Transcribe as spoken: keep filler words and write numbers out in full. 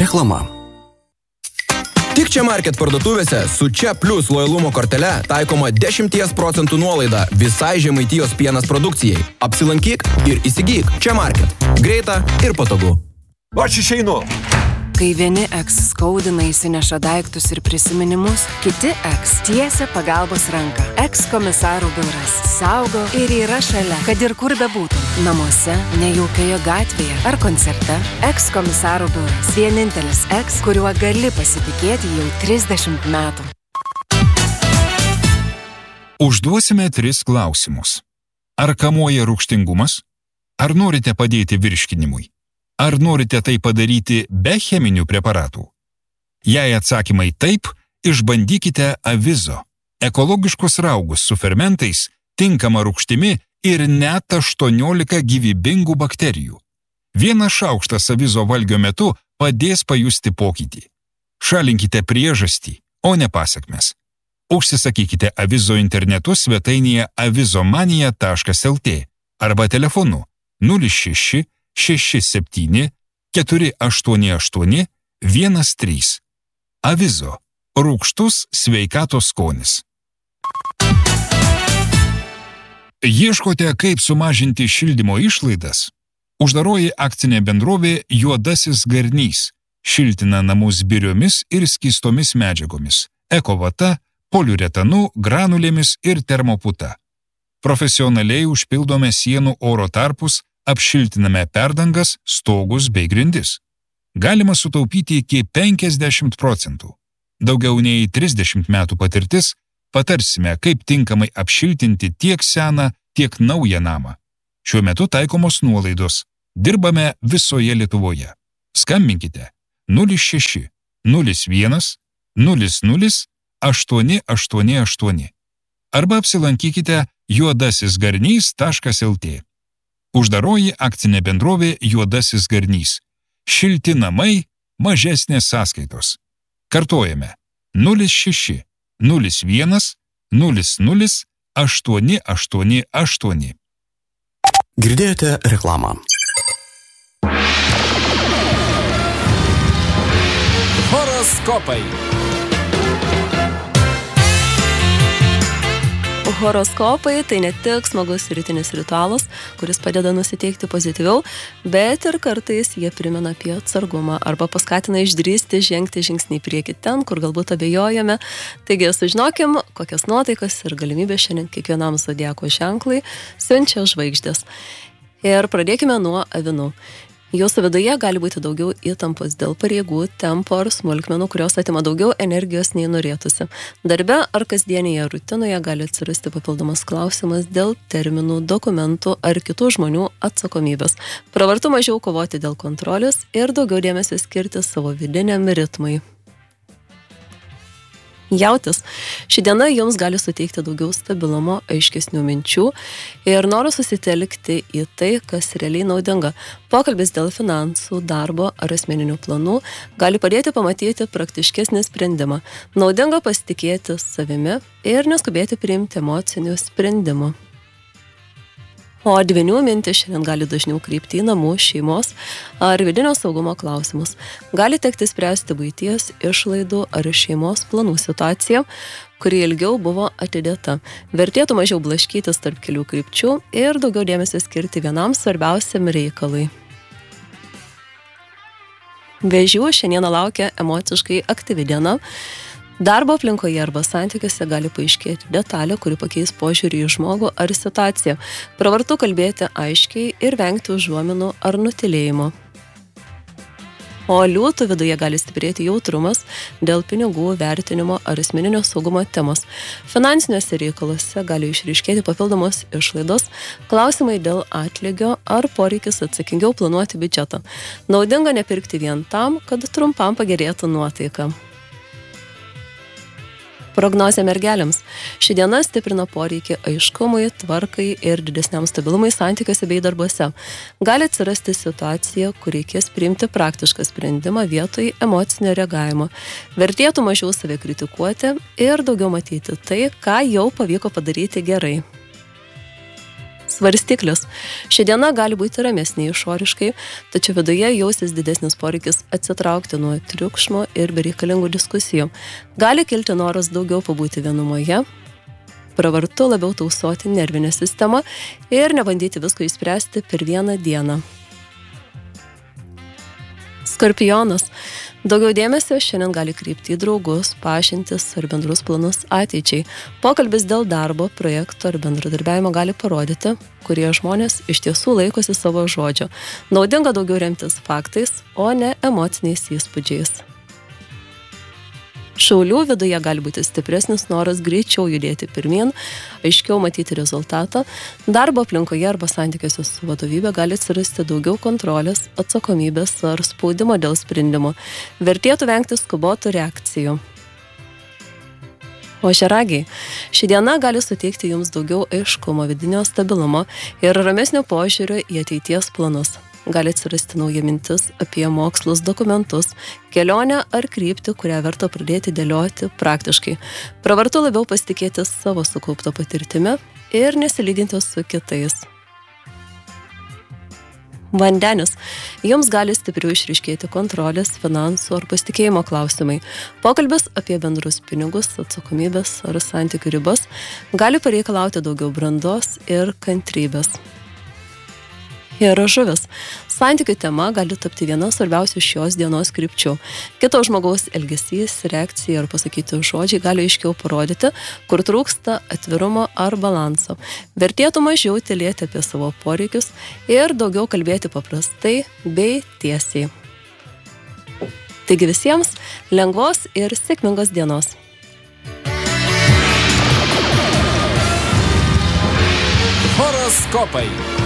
reklama. Tik Čia Market parduotuvėse su Čia Plus lojalumo kortele taikoma dešimties procentų nuolaida visai Žemaitijos pienas produkcijai. Apsilankyk ir įsigyk Čia Market. Greita ir patogu. Aš išeinu. Kai vieni eks skaudina įsineša daiktus ir prisiminimus, kiti eks tiesia pagalbos ranką. Eks komisarų biuras saugo ir yra šalia, kad ir kur bebūtum. Namuose, nejaukioje gatvėje ar koncerte. Eks komisarų biuras. Vienintelis eks, kuriuo gali pasitikėti jau trisdešimt metų. Užduosime tris klausimus. Ar kamuoja rūgštingumas? Ar norite padėti virškinimui? Ar norite tai padaryti be cheminių preparatų? Jei atsakymai taip, išbandykite Avizo. Ekologiškus raugus su fermentais, tinkama rūgštimi ir net aštuoniolika gyvybingų bakterijų. Vienas šaukštas Avizo valgio metu padės pajusti pokytį. Šalinkite priežastį, o ne pasekmes. Užsisakykite Avizo internetu svetainėje avizomanija taškas lt arba telefonu nulis šeši šeši septyni keturi aštuoni aštuoni vienas trys. Avizo. Rūgštus sveikatos skonis. Ieškote, kaip sumažinti šildymo išlaidas? Uždaroji akcinė bendrovė Juodasis Garnys šiltina namus biriomis ir skystomis medžiagomis, ekovata, poliuretanu, granulėmis ir termoputa. Profesionaliai užpildome sienų oro tarpus, apšiltiname perdangas, stogus bei grindis. Galima sutaupyti iki penkiasdešimt procentų. Daugiau nei trisdešimt metų patirtis, patarsime, kaip tinkamai apšiltinti tiek seną, tiek naują namą. Šiuo metu taikomos nuolaidos. Dirbame visoje Lietuvoje. Skambinkite nulis šeši nulis vienas nulis nulis aštuoni aštuoni aštuoni arba apsilankykite juodasis garnys taškas lt. Uždaroji akcinė bendrovė Juodasis Garnys. Šilti namai, mažesnės sąskaitos. Kartojame nulis šeši nulis vienas nulis nulis aštuoni aštuoni aštuoni. Girdėjote reklamą. Horoskopai. Horoskopai tai ne tik smagus rytinis ritualas, kuris padeda nusiteikti pozityviau, bet ir kartais jie primena apie atsargumą arba paskatina išdrįsti žengti žingsnį į priekį ten, kur galbūt abejojame. Taigi sužinokim, kokias nuotaikas ir galimybės šiandien kiekvienam zodiako ženklui siunčia žvaigždės. Ir pradėkime nuo avinų. Jūsų viduje gali būti daugiau įtampos dėl pareigų, tempo ar smulkmenų, kurios atima daugiau energijos nei norėtųsi. Darbe ar kasdienėje rutinoje gali atsirasti papildomas klausimas dėl terminų, dokumentų ar kitų žmonių atsakomybės. Pravartu mažiau kovoti dėl kontrolės ir daugiau dėmesio skirti savo vidiniam ritmui. Jautis. Ši diena jums gali suteikti daugiau stabilumo, aiškesnių minčių ir noro susitelkti į tai, kas realiai naudinga. Pokalbis dėl finansų, darbo ar asmeninių planų gali padėti pamatyti praktiškesnį sprendimą. Naudinga pasitikėti savimi ir neskubėti priimti emocinių sprendimų. O dvynių mintys šiandien gali dažniau krypti į namų, šeimos ar vidinio saugumo klausimus. Gali tekti spręsti buities, išlaidų ar šeimos planų situaciją, kuri ilgiau buvo atidėta. Vertėtų mažiau blaškytis tarp kelių krypčių ir daugiau dėmesio skirti vienam svarbiausiam reikalui. Vėžių šiandieną laukia emociškai aktyvi diena. Darbo aplinkoje arba santykiuose gali paaiškėti detalė, kuri pakeis požiūrį į žmogų ar situaciją. Pravartu kalbėti aiškiai ir vengti užuominų ar nutilėjimo. O liūtų viduje gali stiprėti jautrumas dėl pinigų vertinimo ar asmeninio saugumo temos. Finansiniuose reikaluose gali išryškėti papildomos išlaidos, klausimai dėl atlygio ar poreikis atsakingiau planuoti biudžetą. Naudinga nepirkti vien tam, kad trumpam pagerėtų nuotaika. Prognozė mergelėms. Ši diena stiprina poreikį aiškumui, tvarkai ir didesniam stabilumui santykiuose bei darbuose. Gali atsirasti situacija, kur reikės priimti praktišką sprendimą vietoj emocinio reagavimo. Vertėtų mažiau save kritikuoti ir daugiau matyti tai, ką jau pavyko padaryti gerai. Svarstyklis. Ši diena gali būti ramesnė išoriškai, tačiau viduje jausis didesnis poreikis atsitraukti nuo triukšmo ir bereikalingų diskusijų. Gali kilti noras daugiau pabūti vienumoje, pravartu labiau tausoti nervinę sistemą ir nebandyti visko išspręsti per vieną dieną. Skorpionas. Daugiau dėmesio šiandien gali krypti į draugus, pažintis ar bendrus planus ateičiai. Pokalbis dėl darbo, projekto ar bendradarbiavimo gali parodyti, kurie žmonės iš tiesų laikosi savo žodžio. Naudinga daugiau remtis faktais, o ne emociniais įspūdžiais. Šaulių viduje gali būti stipresnis noras greičiau judėti pirmyn, aiškiau matyti rezultatą. Darbo aplinkoje arba santykiuose su vadovybė gali atsirasti daugiau kontrolės, atsakomybės ar spaudimo dėl sprendimo. Vertėtų vengti skubotų reakcijų. O šeragiai, ši diena gali suteikti jums daugiau aiškumo, vidinio stabilumo ir ramesnio požiūrio į ateities planus. Gali atsirasti nauja mintis apie mokslus, dokumentus, kelionę ar kryptį, kurią verta pradėti dėlioti praktiškai. Pravartu labiau pasitikėti savo sukaupto patirtimi ir nesilyginti su kitais. Vandenis. Jums gali stipriau išryškėti kontrolės, finansų ar pasitikėjimo klausimai. Pokalbis apie bendrus pinigus, atsakomybės ar santykių ribas gali pareikalauti daugiau brandos ir kantrybės. Ir žuvis. Santykių tema gali tapti viena svarbiausių šios dienos krypčių. Kito žmogaus elgesys, reakcija ar pasakyti žodžiai gali aiškiau parodyti, kur trūksta atvirumo ar balanso. Vertėtų mažiau tylėti apie savo poreikius ir daugiau kalbėti paprastai bei tiesiai. Taigi visiems lengvos ir sėkmingos dienos. Horoskopai.